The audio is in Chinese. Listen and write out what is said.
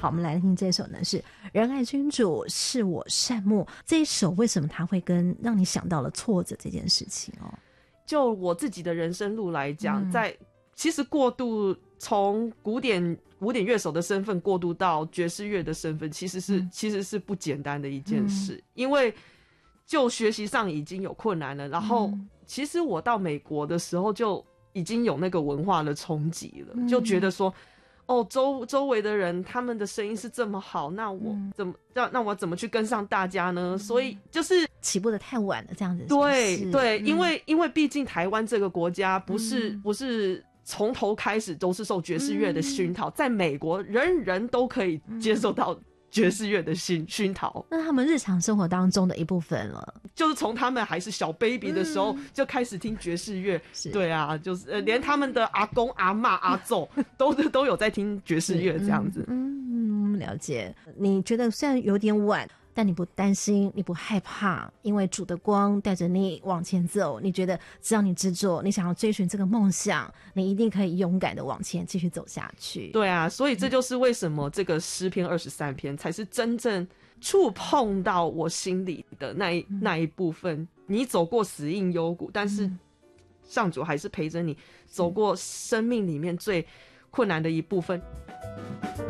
好，我们来听这首呢，是仁爱君主是我善牧。这一首为什么它会让你想到了挫折这件事情哦？ 就我自己的人生路来讲，其实过渡从古典乐手的身份过渡到爵士乐的身份，其实是不简单的一件事，因为就学习上已经有困难了，然后其实我到美国的时候就已经有那个文化的冲击了，就觉得说周围的人他们的声音是这么好，那我怎么去跟上大家呢？所以就是起步的太晚了，这样子。 对，因为毕竟台湾这个国家不是从头开始都是受爵士乐的熏陶，在美国人都可以接受到爵士乐的熏陶， 那他们日常生活当中的一部分了， 就是从他们还是小 baby 的时候就开始听爵士乐，对啊，就是连他们的阿公阿嬷阿祖都有在听爵士乐这样子。 了解。你觉得虽然有点晚，但你不担心，你不害怕，因为主的光带着你往前走。你觉得只要你执着，你想要追寻这个梦想，你一定可以勇敢的往前继续走下去。 对啊，所以这就是为什么这个诗篇23篇才是真正触碰到我心里的那一部分。你走过死荫幽谷，但是上主还是陪着你走过生命里面最困难的一部分。